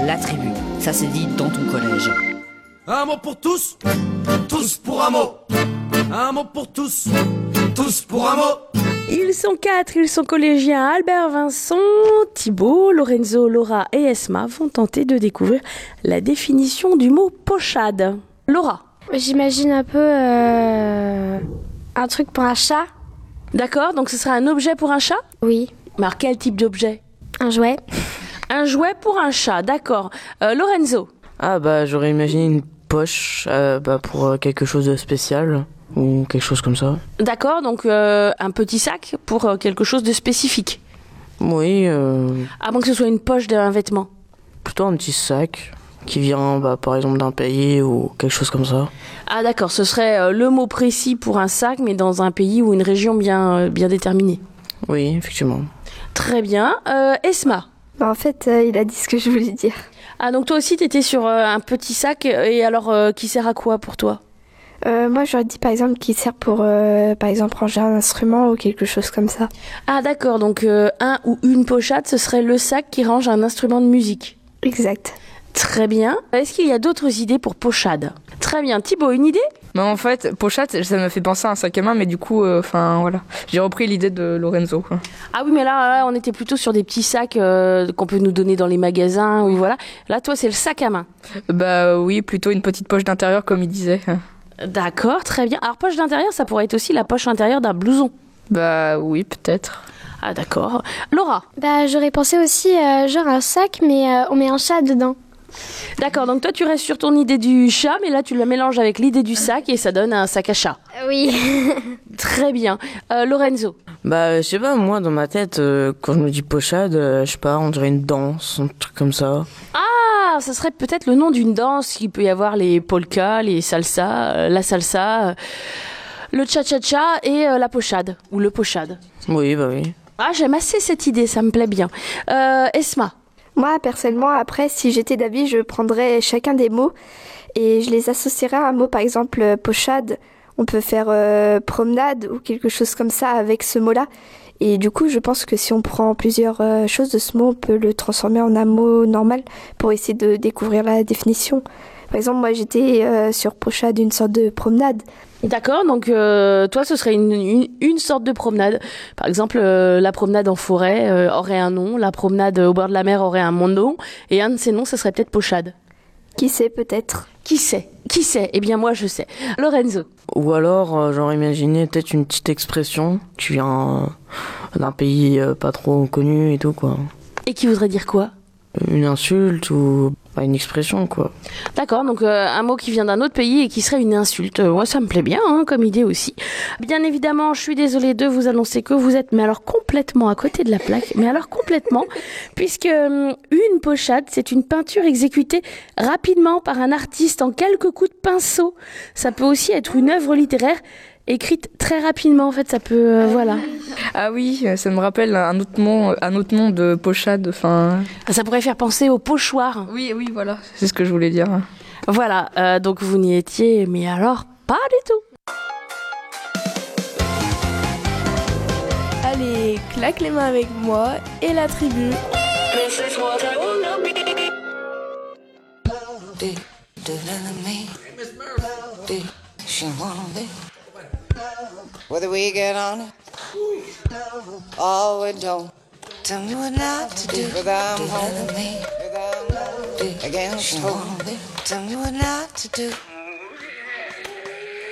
la tribu. Ça c'est dit dans ton collège. Un mot pour tous, tous pour un mot. Un mot pour tous, tous pour un mot. Ils sont 4, ils sont collégiens. Albert, Vincent, Thibaut, Lorenzo, Laura et Esma vont tenter de découvrir la définition du mot pochade. Laura. J'imagine un peu un truc pour un chat. D'accord, donc ce sera un objet pour un chat ? Oui. Mais alors quel type d'objet ? Un jouet. Un jouet pour un chat, d'accord. Lorenzo. Ah bah j'aurais imaginé une poche pour quelque chose de spécial ou quelque chose comme ça. D'accord, donc un petit sac pour quelque chose de spécifique. Oui. À moins que ce soit une poche d'un vêtement. Plutôt un petit sac qui vient par exemple d'un pays ou quelque chose comme ça. Ah d'accord, ce serait le mot précis pour un sac mais dans un pays ou une région bien déterminée. Oui, effectivement. Très bien. Esma. En fait, il a dit ce que je voulais dire. Ah donc toi aussi t'étais sur un petit sac et alors qui sert à quoi pour toi ? Moi j'aurais dit par exemple qu'il sert pour par exemple ranger un instrument ou quelque chose comme ça. Ah d'accord, donc un ou une pochade ce serait le sac qui range un instrument de musique. Exact. Très bien. Est-ce qu'il y a d'autres idées pour pochade ? Très bien. Thibaut, une idée ? Bah en fait, pochade, ça me fait penser à un sac à main, mais du coup, voilà. J'ai repris l'idée de Lorenzo, quoi. Ah oui, mais là, on était plutôt sur des petits sacs qu'on peut nous donner dans les magasins, ou voilà. Là, toi, c'est le sac à main. Bah oui, plutôt une petite poche d'intérieur, comme il disait. D'accord, très bien. Alors, poche d'intérieur, ça pourrait être aussi la poche intérieure d'un blouson. Bah oui, peut-être. Ah d'accord. Laura ? Bah j'aurais pensé aussi genre un sac, mais on met un chat dedans. D'accord, donc toi tu restes sur ton idée du chat, mais là tu la mélanges avec l'idée du sac et ça donne un sac à chat. Oui. Très bien. Lorenzo ? Bah je sais pas, moi dans ma tête, quand je me dis pochade, je sais pas, on dirait une danse, un truc comme ça. Ah, ça serait peut-être le nom d'une danse. Il peut y avoir les polkas, les salsa, la salsa, le cha-cha-cha et la pochade, ou le pochade. Oui, bah oui. Ah, j'aime assez cette idée, ça me plaît bien. Esma ? Moi, personnellement, après, si j'étais d'avis, je prendrais chacun des mots et je les associerais à un mot, par exemple, pochade. On peut faire promenade ou quelque chose comme ça avec ce mot-là. Et du coup, je pense que si on prend plusieurs choses de ce mot, on peut le transformer en un mot normal pour essayer de découvrir la définition. Par exemple, moi, j'étais sur pochade, une sorte de promenade. D'accord, donc toi, ce serait une sorte de promenade. Par exemple, la promenade en forêt aurait un nom, la promenade au bord de la mer aurait un nom, et un de ces noms, ce serait peut-être pochade. Qui sait, peut-être. Qui sait ? Eh bien, moi, je sais. Lorenzo ? Ou alors, j'aurais imaginé peut-être une petite expression qui vient d'un pays pas trop connu et tout, quoi. Et qui voudrait dire quoi ? Une insulte ou une expression, quoi. D'accord, donc un mot qui vient d'un autre pays et qui serait une insulte. Moi, ça me plaît bien, comme idée aussi. Bien évidemment, je suis désolée de vous annoncer que vous êtes, mais alors complètement à côté de la plaque, mais alors complètement, puisque une pochade, c'est une peinture exécutée rapidement par un artiste en quelques coups de pinceau. Ça peut aussi être une œuvre littéraire écrite très rapidement, en fait, ça peut, voilà. Ah oui, ça me rappelle un autre nom de pochade, enfin... Ça pourrait faire penser au pochoir. Oui, voilà, c'est ce que je voulais dire. Voilà, donc vous n'y étiez, mais alors, pas du tout. Allez, claque les mains avec moi et la tribu. Whether we get on it or we don't. Tell me what not to do without holding me against hope. Tell me what not to do